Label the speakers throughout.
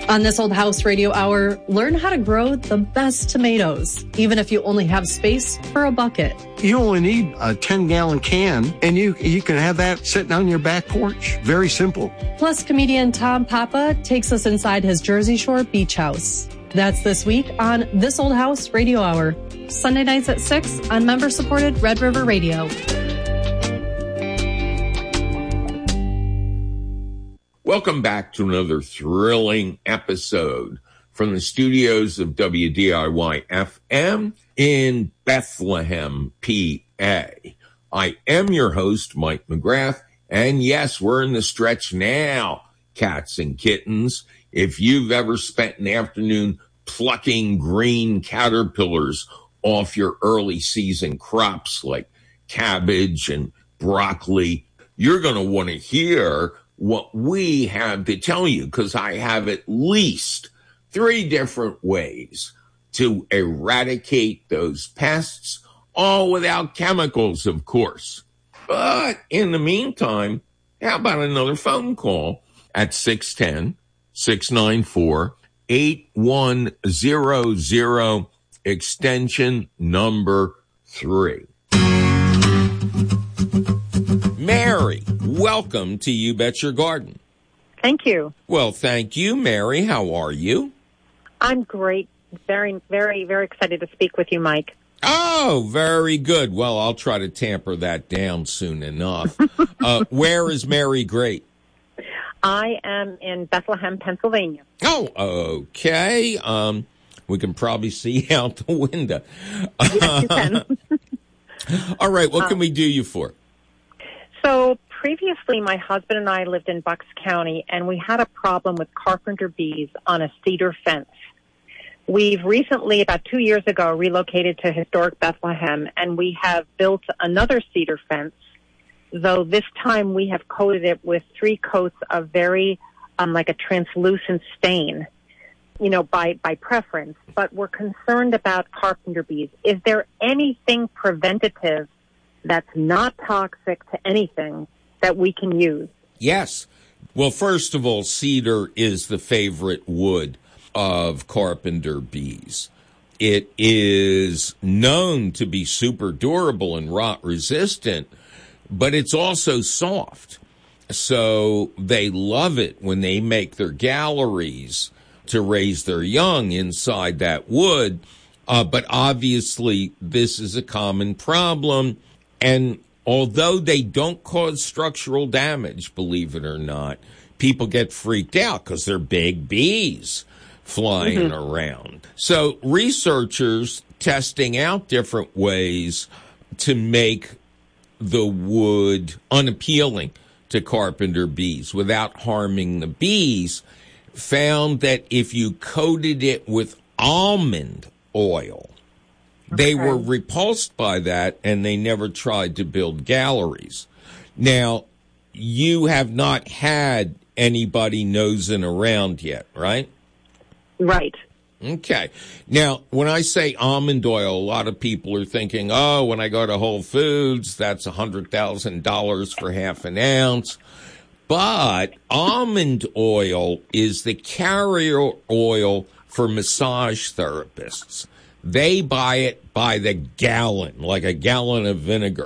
Speaker 1: On This Old House Radio Hour, learn how to grow the best tomatoes, even if you only have space for a bucket.
Speaker 2: You only need a 10-gallon can, and you can have that sitting on your back porch. Very simple.
Speaker 1: Plus, comedian Tom Papa takes us inside his Jersey Shore beach house. That's this week on This Old House Radio Hour, Sunday nights at 6 on member-supported Red River Radio.
Speaker 3: Welcome back to another thrilling episode from the studios of WDIY-FM in Bethlehem, PA. I am your host, Mike McGrath, and yes, we're in the stretch now, cats and kittens. If you've ever spent an afternoon plucking green caterpillars off your early season crops like cabbage and broccoli, you're going to want to hear what we have to tell you, because I have at least 3 different ways to eradicate those pests, all without chemicals, of course. But in the meantime, how about another phone call at 610-694-8100, extension number 3. Mary, welcome to You Bet Your Garden.
Speaker 4: Thank you.
Speaker 3: Well, thank you, Mary. How are you? I'm
Speaker 4: great. Very, very, very excited to speak with you, Mike.
Speaker 3: Oh, very good. Well, I'll try to tamper that down soon enough. Where is Mary great?
Speaker 4: I am in Bethlehem, Pennsylvania.
Speaker 3: Oh, okay. We can probably see out the window.
Speaker 4: Yes, you can.
Speaker 3: All right. What can we do you for?
Speaker 4: So previously, my husband and I lived in Bucks County, and we had a problem with carpenter bees on a cedar fence. We've recently, about 2 years ago, relocated to historic Bethlehem, and we have built another cedar fence, though this time we have coated it with 3 coats of very, like a translucent stain, by preference. But we're concerned about carpenter bees. Is there anything preventative that's not toxic to anything that we can use?
Speaker 3: Yes. Well, first of all, cedar is the favorite wood of carpenter bees. It is known to be super durable and rot resistant, but it's also soft. So they love it when they make their galleries to raise their young inside that wood. But obviously, this is a common problem. And although they don't cause structural damage, believe it or not, people get freaked out because they're big bees flying around. So researchers testing out different ways to make the wood unappealing to carpenter bees without harming the bees found that if you coated it with almond oil, they were repulsed by that, and they never tried to build galleries. Now, you have not had anybody nosing around yet, right?
Speaker 4: Right.
Speaker 3: Okay. Now, when I say almond oil, a lot of people are thinking, oh, when I go to Whole Foods, that's $100,000 for half an ounce. But almond oil is the carrier oil for massage therapists. They buy it by the gallon, like a gallon of vinegar.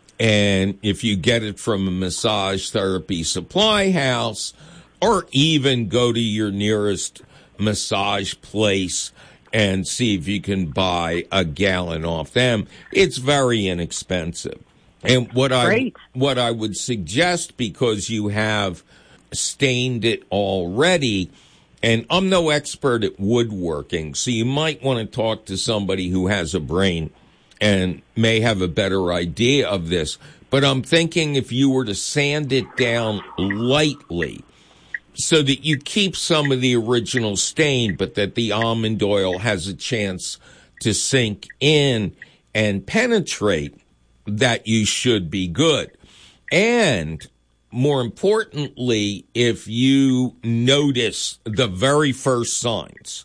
Speaker 3: And if you get it from a massage therapy supply house, or even go to your nearest massage place and see if you can buy a gallon off them, it's very inexpensive. And what I would suggest, because you have stained it already, and I'm no expert at woodworking, so you might want to talk to somebody who has a brain and may have a better idea of this. But I'm thinking if you were to sand it down lightly so that you keep some of the original stain, but that the almond oil has a chance to sink in and penetrate, that you should be good. And more importantly, if you notice the very first signs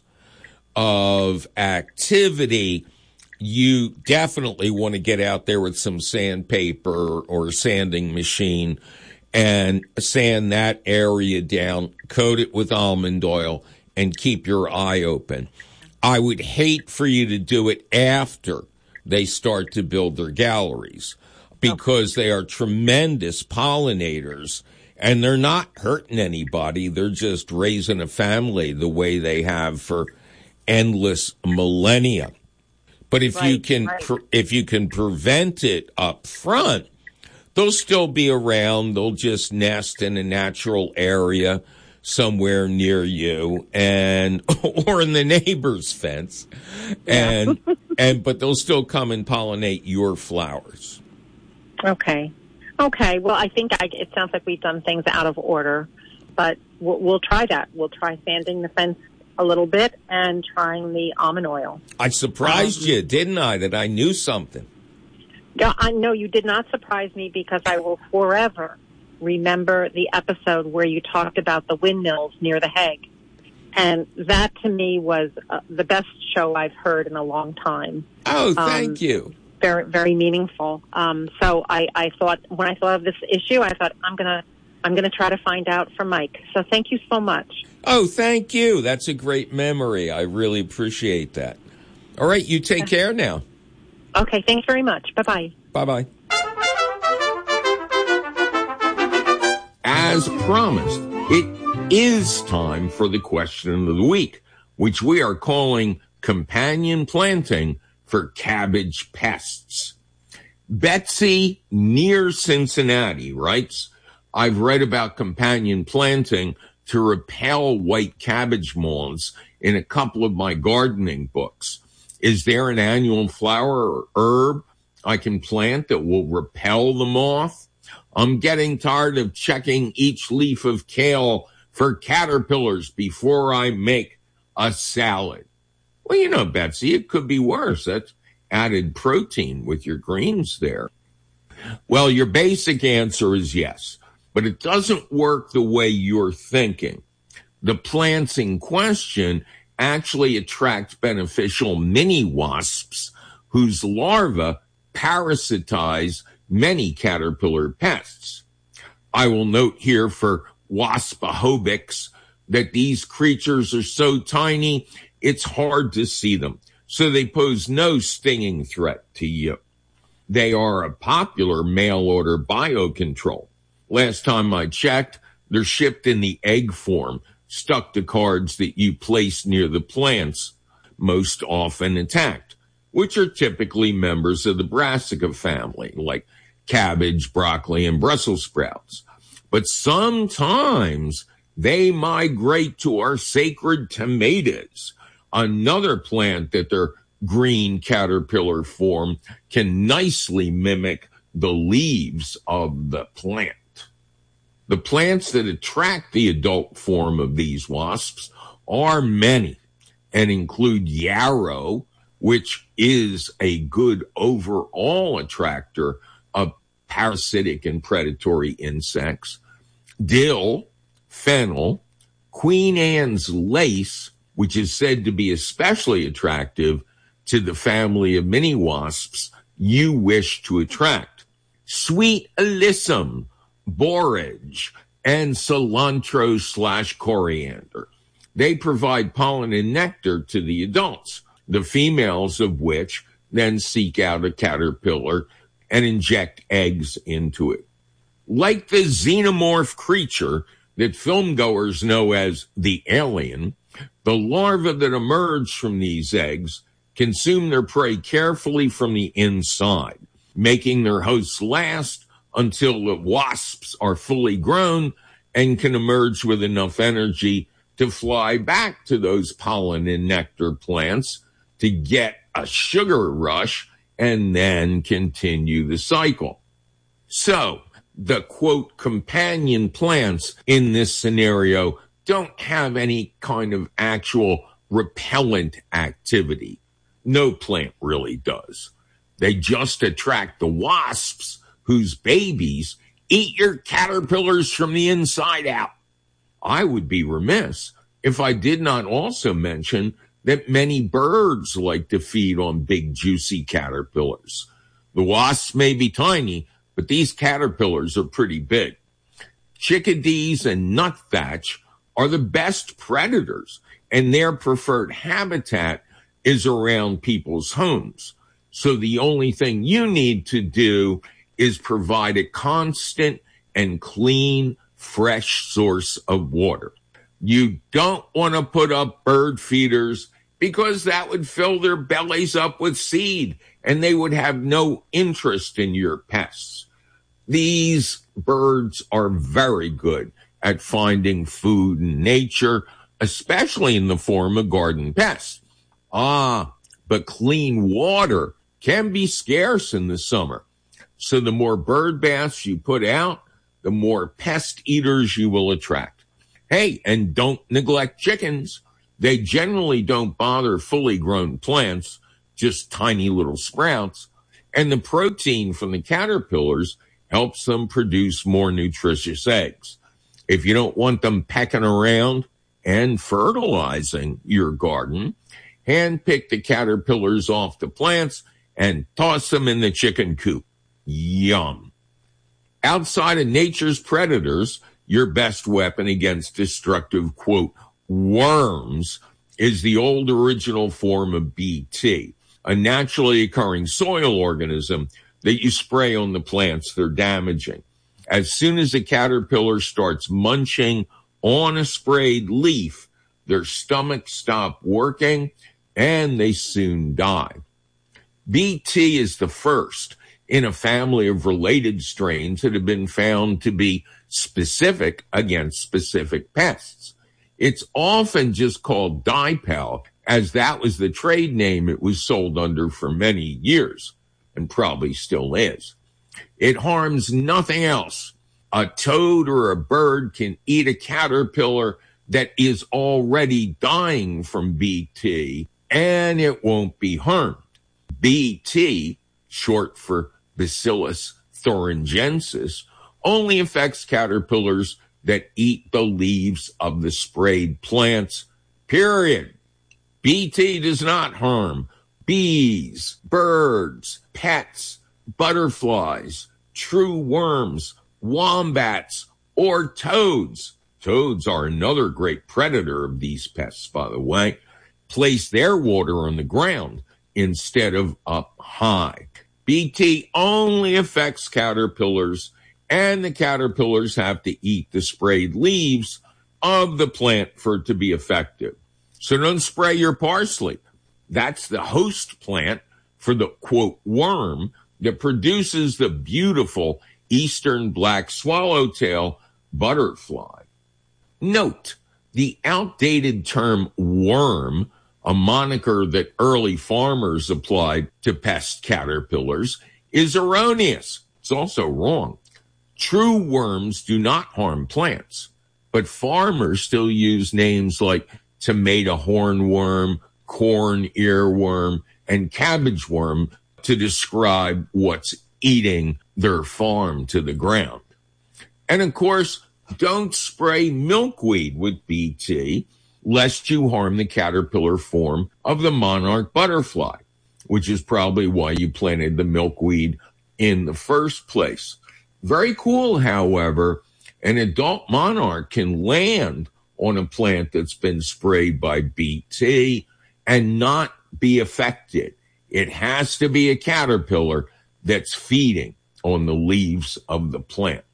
Speaker 3: of activity, you definitely want to get out there with some sandpaper or sanding machine and sand that area down, coat it with almond oil, and keep your eye open. I would hate for you to do it after they start to build their galleries, because they are tremendous pollinators, and they're not hurting anybody. They're just raising a family the way they have for endless millennia. But if you can prevent it up front, they'll still be around. They'll just nest in a natural area somewhere near you, and or in the neighbor's fence, and but they'll still come and pollinate your flowers.
Speaker 4: Okay. Well, I think it sounds like we've done things out of order, but we'll try that. We'll try sanding the fence a little bit and trying the almond oil.
Speaker 3: I surprised you, didn't I? That I knew something.
Speaker 4: Yeah, I know you did not surprise me, because I will forever remember the episode where you talked about the windmills near the Hague. And that, to me, was the best show I've heard in a long time.
Speaker 3: Oh, thank you.
Speaker 4: Very, very meaningful. So I thought, when I thought of this issue, I thought, I'm gonna try to find out from Mike. So thank you so much.
Speaker 3: Oh, thank you. That's a great memory. I really appreciate that. All right, you take care now.
Speaker 4: Okay, thanks very much. Bye-bye.
Speaker 3: Bye-bye. As promised, it is time for the question of the week, which we are calling Companion Planting for Cabbage Pests. Betsy, near Cincinnati, writes, I've read about companion planting to repel white cabbage moths in a couple of my gardening books. Is there an annual flower or herb I can plant that will repel the moth? I'm getting tired of checking each leaf of kale for caterpillars before I make a salad. Well, you know, Betsy, it could be worse. That's added protein with your greens there. Well, your basic answer is yes, but it doesn't work the way you're thinking. The plants in question actually attract beneficial mini wasps whose larvae parasitize many caterpillar pests. I will note here for Waspahobix that these creatures are so tiny, it's hard to see them, so they pose no stinging threat to you. They are a popular mail-order biocontrol. Last time I checked, they're shipped in the egg form, stuck to cards that you place near the plants, most often intact, which are typically members of the Brassica family, like cabbage, broccoli, and Brussels sprouts. But sometimes they migrate to our sacred tomatoes, another plant that their green caterpillar form can nicely mimic the leaves of the plant. The plants that attract the adult form of these wasps are many and include yarrow, which is a good overall attractor of parasitic and predatory insects, dill, fennel, Queen Anne's lace, which is said to be especially attractive to the family of mini wasps you wish to attract, sweet alyssum, borage, and cilantro/coriander. They provide pollen and nectar to the adults, the females of which then seek out a caterpillar and inject eggs into it. Like the xenomorph creature that filmgoers know as the alien, the larvae that emerge from these eggs consume their prey carefully from the inside, making their hosts last until the wasps are fully grown and can emerge with enough energy to fly back to those pollen and nectar plants to get a sugar rush and then continue the cycle. So, the quote companion plants in this scenario don't have any kind of actual repellent activity. No plant really does. They just attract the wasps whose babies eat your caterpillars from the inside out. I would be remiss if I did not also mention that many birds like to feed on big, juicy caterpillars. The wasps may be tiny, but these caterpillars are pretty big. Chickadees and nuthatch are the best predators, and their preferred habitat is around people's homes. So the only thing you need to do is provide a constant and clean, fresh source of water. You don't want to put up bird feeders because that would fill their bellies up with seed and they would have no interest in your pests. These birds are very good at finding food in nature, especially in the form of garden pests. But clean water can be scarce in the summer. So the more bird baths you put out, the more pest eaters you will attract. Hey, and don't neglect chickens. They generally don't bother fully grown plants, just tiny little sprouts. And the protein from the caterpillars helps them produce more nutritious eggs. If you don't want them pecking around and fertilizing your garden, handpick the caterpillars off the plants and toss them in the chicken coop. Yum. Outside of nature's predators, your best weapon against destructive, quote, worms is the old original form of BT, a naturally occurring soil organism that you spray on the plants they're damaging. As soon as a caterpillar starts munching on a sprayed leaf, their stomachs stop working and they soon die. BT is the first in a family of related strains that have been found to be specific against specific pests. It's often just called Dipel, as that was the trade name it was sold under for many years, and probably still is. It harms nothing else. A toad or a bird can eat a caterpillar that is already dying from BT, and it won't be harmed. BT, short for Bacillus thuringiensis, only affects caterpillars that eat the leaves of the sprayed plants, period. BT does not harm bees, birds, pets, butterflies, true worms, wombats, or toads. Toads are another great predator of these pests, by the way. Place their water on the ground instead of up high. BT only affects caterpillars, and the caterpillars have to eat the sprayed leaves of the plant for it to be effective. So don't spray your parsley. That's the host plant for the, quote, worm that produces the beautiful eastern black swallowtail butterfly. Note, the outdated term worm, a moniker that early farmers applied to pest caterpillars, is erroneous. It's also wrong. True worms do not harm plants, but farmers still use names like tomato hornworm, corn earworm, and cabbage worm to describe what's eating their farm to the ground. And of course, don't spray milkweed with BT, lest you harm the caterpillar form of the monarch butterfly, which is probably why you planted the milkweed in the first place. Very cool, however, an adult monarch can land on a plant that's been sprayed by BT and not be affected. It has to be a caterpillar that's feeding on the leaves of the plant.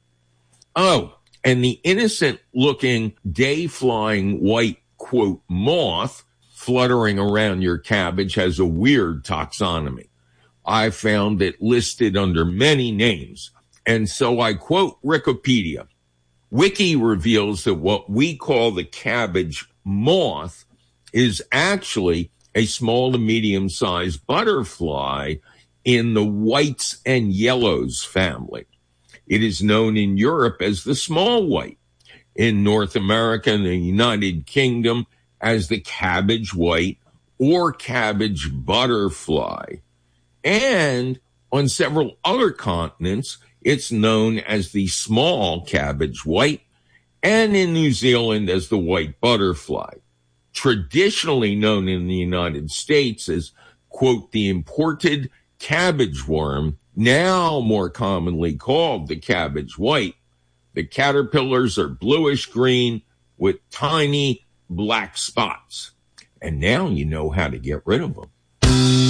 Speaker 3: Oh, and the innocent-looking day-flying white, quote, moth fluttering around your cabbage has a weird taxonomy. I found it listed under many names, and so I quote Wikipedia. Wiki reveals that what we call the cabbage moth is actually a small to medium-sized butterfly in the whites and yellows family. It is known in Europe as the small white, in North America and the United Kingdom as the cabbage white or cabbage butterfly. And on several other continents, it's known as the small cabbage white, and in New Zealand as the white butterfly. Traditionally known in the United States as, quote, the imported cabbage worm, now more commonly called the cabbage white. The caterpillars are bluish green with tiny black spots. And now you know how to get rid of them.